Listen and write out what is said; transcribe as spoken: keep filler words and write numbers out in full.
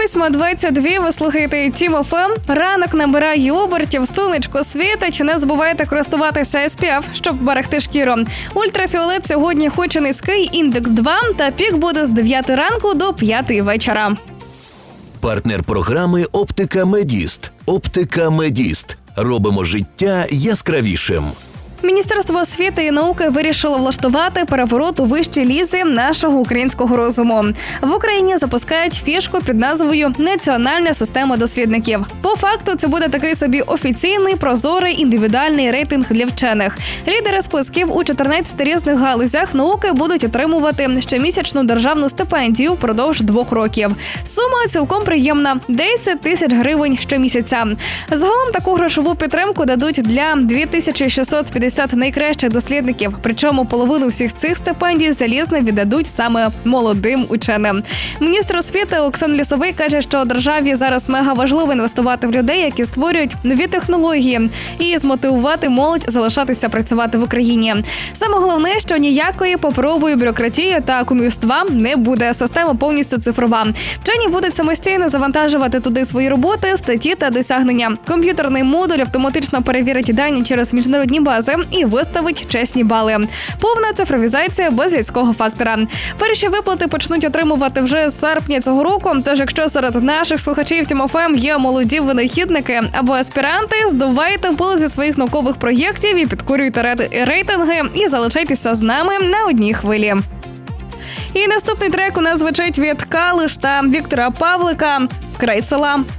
восьма двадцять два ви слухаєте Тім еф ем. Ранок набирає обертів, сонечко світить. Не забувайте користуватися ес пі еф, щоб берегти шкіру. Ультрафіолет сьогодні хоч і низький, індекс два, та пік буде з дев'яти ранку до п'яти вечора. Партнер програми «Оптика Медіст». «Оптика Медіст». Робимо життя яскравішим. Міністерство освіти і науки вирішило влаштувати переворот у вищій лізі нашого українського розуму. В Україні запускають фішку під назвою «Національна система дослідників». По факту це буде такий собі офіційний, прозорий, індивідуальний рейтинг для вчених. Лідери списків у чотирнадцяти різних галузях науки будуть отримувати щомісячну державну стипендію впродовж двох років. Сума цілком приємна – десять тисяч гривень щомісяця. Загалом таку грошову підтримку дадуть для дві тисячі шістсот п'ятдесят найкращих дослідників, причому половину всіх цих стипендій залізно віддадуть саме молодим ученим. Міністр освіти Оксан Лісовий каже, що державі зараз мега важливо інвестувати в людей, які створюють нові технології, і змотивувати молодь залишатися працювати в Україні. Саме головне, що ніякої паперової бюрократії та кумівства не буде. Система повністю цифрова. Вчені будуть самостійно завантажувати туди свої роботи, статті та досягнення. Комп'ютерний модуль автоматично перевірить дані через міжнародні бази і виставить чесні бали. Повна цифровізація без людського фактора. Перші виплати почнуть отримувати вже з серпня цього року, тож якщо серед наших слухачів Тім еф ем є молоді винахідники або аспіранти, здувайте пил зі своїх наукових проєктів і підкорюйте рейтинги і залишайтеся з нами на одній хвилі. І наступний трек у нас звучить від Калиш та Віктора Павлика «Край села».